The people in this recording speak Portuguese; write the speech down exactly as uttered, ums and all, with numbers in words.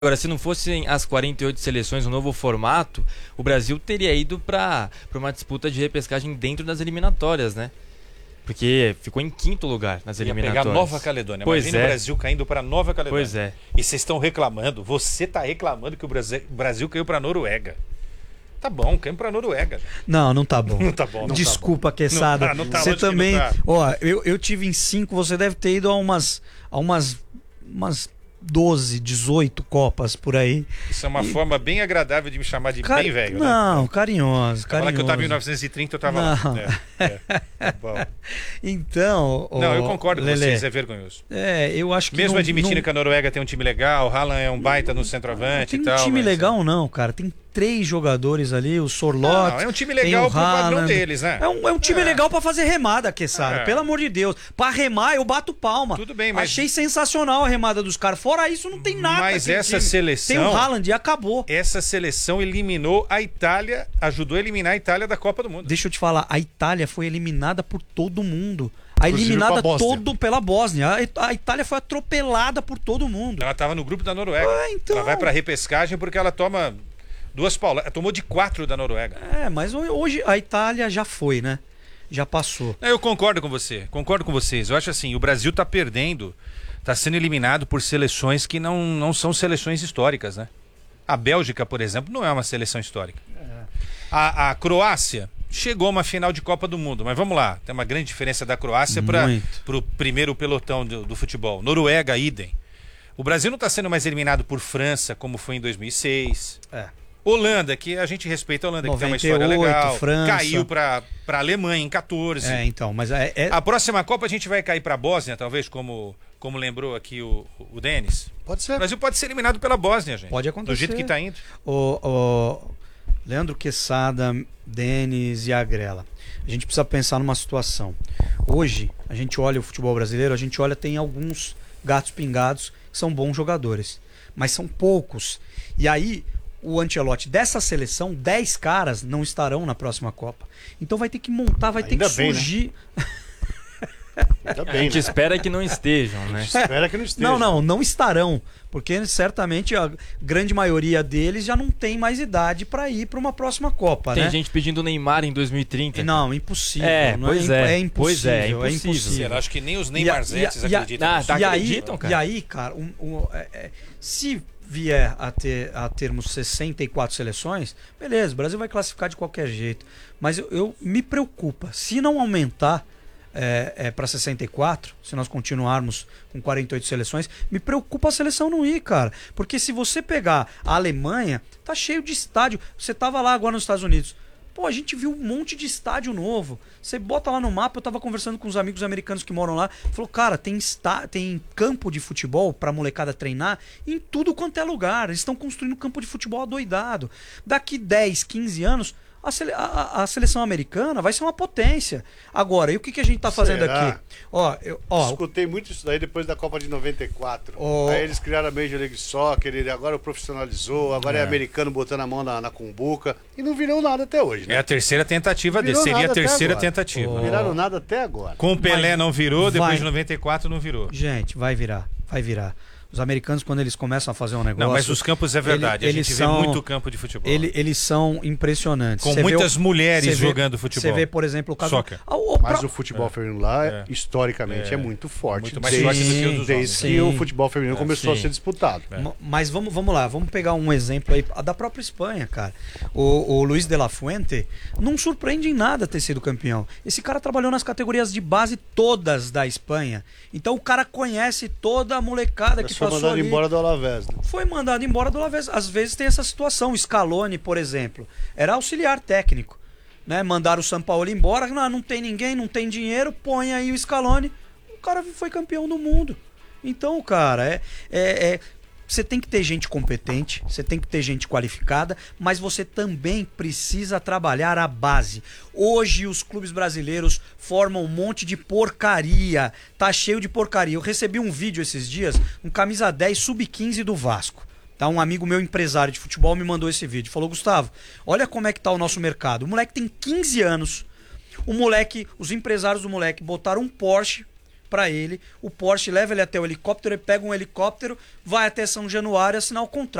Agora, se não fossem as quarenta e oito seleções, o novo formato, o Brasil teria ido para uma disputa de repescagem dentro das eliminatórias, né? Porque ficou em quinto lugar nas Ia eliminatórias. pegar Nova Caledônia. Pois Imagina é. o Brasil caindo para Nova Caledônia. Pois é. E vocês estão reclamando, você está reclamando que o Brasil, Brasil caiu para a Noruega. Tá bom, caiu para a Noruega. Não, não tá bom. Não tá bom. Não Desculpa, tá bom. Quesada. Não tá, não tá, você lógico que também. não tá. Ó, eu, eu tive em cinco, você deve ter ido a umas. a umas. umas doze, dezoito Copas por aí. Isso é uma E... forma bem agradável de me chamar de Cari... bem velho, Não, né? carinhoso, Falar carinhoso. que eu tava em mil novecentos e trinta, eu tava não. lá. É, é. Tá bom. Então, Não, ó, eu concordo com Lelê, vocês, é vergonhoso. É, eu acho que Mesmo não, admitindo não... que a Noruega tem um time legal, o Haaland é um baita no centroavante tem e um tal. time mas... legal não, cara. Tem três jogadores ali, o Sorloth. Não, é um time legal pro padrão deles, né? É um, é um time É. legal pra fazer remada, Quesada. É. Pelo amor de Deus. Pra remar, eu bato palma. Tudo bem, mas- Achei sensacional a remada dos caras. Fora isso, não tem nada. Mas aquele essa time. seleção- Tem o Haaland e acabou. Essa seleção eliminou a Itália, ajudou a eliminar a Itália da Copa do Mundo. Deixa eu te falar, a Itália foi eliminada por todo mundo. A Inclusive eliminada pra Bósnia. todo pela Bósnia. A, a Itália foi atropelada por todo mundo. Ela estava no grupo da Noruega. Ah, então. Ela vai pra repescagem porque ela toma duas paulas. Ela tomou de quatro da Noruega. É, mas hoje a Itália já foi, né? Já passou. Eu concordo com você, concordo com vocês. Eu acho assim, o Brasil tá perdendo, tá sendo eliminado por seleções que não, não são seleções históricas, né? A Bélgica, por exemplo, não é uma seleção histórica. A, a Croácia chegou a uma final de Copa do Mundo, mas vamos lá, tem uma grande diferença da Croácia para Muito. o primeiro pelotão do, do futebol. Noruega, idem. O Brasil não está sendo mais eliminado por França, como foi em dois mil e seis. É. Holanda, que a gente respeita a Holanda, que tem uma noventa e história oito, legal. França. Caiu para a Alemanha em quatorze. É, então, mas é, é- A próxima Copa a gente vai cair para a Bósnia, talvez, como, como lembrou aqui o, o Denis. Pode ser. O Brasil pode ser eliminado pela Bósnia, gente. Pode acontecer. Do jeito que está indo. o, o Leandro Quesada, Denis e Agrela. A gente precisa pensar numa situação. Hoje, a gente olha o futebol brasileiro, a gente olha, tem alguns gatos pingados que são bons jogadores, mas são poucos. E aí, o Ancelotti dessa seleção, dez caras não estarão na próxima Copa. Então vai ter que montar, vai Ainda ter que bem, né? surgir. Ainda A bem, gente né? espera que não estejam, né? Espera que não esteja. Não, não, não estarão, porque certamente a grande maioria deles já não tem mais idade para ir para uma próxima Copa, Tem né? gente pedindo Neymar em dois mil e trinta. Não, impossível. É, não pois impo- é. é impossível. Pois é, é é impossível. impossível. Será? Acho que nem os E a- Neymarzetes e a- acreditam Ah, nisso. tá. e aí, acreditam, cara? E aí, cara, um- um- é- é, se vier a, ter, a termos sessenta e quatro seleções, beleza, o Brasil vai classificar de qualquer jeito. Mas eu, eu me preocupa, se não aumentar é, é, para sessenta e quatro, se nós continuarmos com quarenta e oito seleções, me preocupa a seleção não ir, cara. Porque se você pegar a Alemanha, tá cheio de estádio. Você tava lá agora nos Estados Unidos. Pô, a gente viu um monte de estádio novo. Você bota lá no mapa, eu tava conversando com os amigos americanos que moram lá. Falou, cara, tem, está, tem campo de futebol pra molecada treinar em tudo quanto é lugar. Eles estão construindo campo de futebol adoidado. Daqui dez, quinze anos, a, sele, a, a seleção americana vai ser uma potência. Agora, e o que, que a gente tá fazendo Será? aqui? Ó, eu, ó, Escutei muito isso daí depois da Copa de noventa e quatro. Ó. Aí eles criaram a Major League Soccer, ele agora profissionalizou, agora é, americano botando a mão na, na cumbuca e não virou nada até hoje, É né? a terceira tentativa dele. Virou Seria a nada até terceira agora. tentativa. Ó. Viraram nada até agora. Com o Pelé Mas não virou, depois vai- de noventa e quatro não virou. gente, vai virar, vai virar. Os americanos, quando eles começam a fazer um negócio... Não, mas os campos é verdade. ele- a gente eles vê são- muito campo de futebol. Ele- eles são impressionantes. Com Você vê muitas o- mulheres você vê- jogando futebol. Você vê, por exemplo, o caso... Soccer. Ah, o- o Mas pro- o futebol feminino lá, É. historicamente, é, É. muito forte. Muito mais desde, forte do que o dos desde homens. que Sim. o futebol feminino É, começou sim. a ser disputado. É. Ma- Mas vamos, vamos lá, vamos pegar um exemplo aí a da própria Espanha, cara. O, o Luiz de la Fuente não surpreende em nada ter sido campeão. Esse cara trabalhou nas categorias de base todas da Espanha. Então o cara conhece toda a molecada que Mas foi passou mandado ali. embora do Alavés, né? Foi mandado embora do Alavés. Às vezes tem essa situação. O Scaloni, por exemplo, era auxiliar técnico. Né? Mandaram o São Paulo embora. Não, não tem ninguém, não tem dinheiro, põe aí o Scaloni. O cara foi campeão do mundo. Então, cara, é, é, é- você tem que ter gente competente, você tem que ter gente qualificada, mas você também precisa trabalhar a base. Hoje os clubes brasileiros formam um monte de porcaria, tá cheio de porcaria. Eu recebi um vídeo esses dias, um camisa dez sub quinze do Vasco. Tá? Um amigo meu, empresário de futebol, me mandou esse vídeo. Falou, Gustavo, olha como é que tá o nosso mercado. O moleque tem quinze anos, o moleque, os empresários do moleque botaram um Porsche para ele, o Porsche leva ele até o helicóptero, ele pega um helicóptero, vai até São Januário assinar o contrato.